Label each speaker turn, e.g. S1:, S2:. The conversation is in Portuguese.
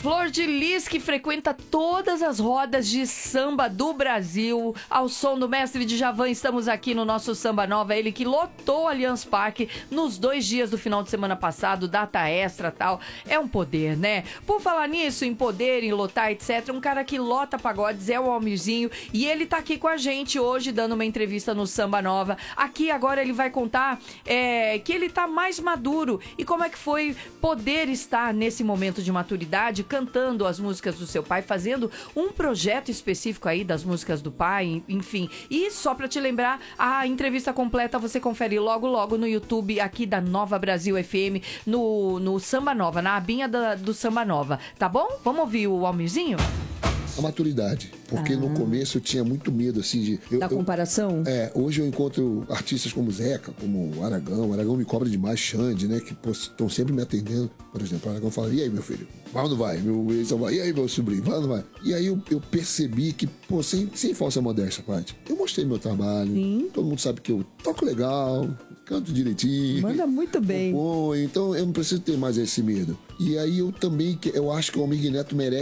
S1: Flor de Lis, que frequenta todas as rodas de samba do Brasil. Ao som do mestre Djavan, estamos aqui no nosso Samba Nova. Ele que lotou o Allianz Parque nos 2 dias do final de semana passado, data extra e tal. É um poder, né? Por falar nisso, em poder, em lotar, etc., um cara que lota pagodes é o Almirzinho. E ele tá aqui com a gente hoje, dando uma entrevista no Samba Nova. Aqui agora ele vai contar que ele tá mais maduro. E como é que foi poder estar nesse momento de maturidade, cantando as músicas do seu pai, fazendo um projeto específico aí das músicas do pai, enfim. E só pra te lembrar, a entrevista completa você confere logo no YouTube aqui da Nova Brasil FM, no Samba Nova, na abinha do Samba Nova, tá bom? Vamos ouvir o Almirzinho?
S2: A maturidade, porque no começo eu tinha muito medo, assim,
S1: da comparação?
S2: Hoje eu encontro artistas como Zeca, como o Aragão me cobra demais, Xande, né, que estão sempre me atendendo. Por exemplo, o Aragão fala, e aí, meu filho, vai ou não vai? E aí, meu sobrinho, vai ou não vai? E aí eu percebi que, sem falsa modéstia, parte, eu mostrei meu trabalho. Sim. Todo mundo sabe que eu toco legal, canto direitinho.
S1: Manda muito bem.
S2: Então eu não preciso ter mais esse medo. E aí eu acho que o Almir Neto merece